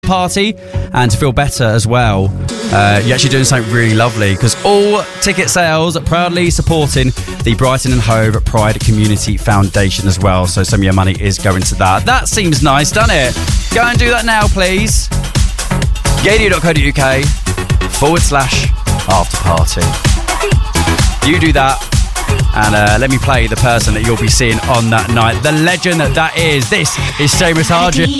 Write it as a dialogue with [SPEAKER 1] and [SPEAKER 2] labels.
[SPEAKER 1] party and to feel better as well, you're actually doing something really lovely, because all ticket sales are proudly supporting the Brighton and Hove Pride Community Foundation as well. So some of your money is going to that. That seems nice, doesn't it? Go and do that now, please. gadio.co.uk/afterparty. You do that, and let me play the person that you'll be seeing on that night. The legend that is. This is Seamus Hardy.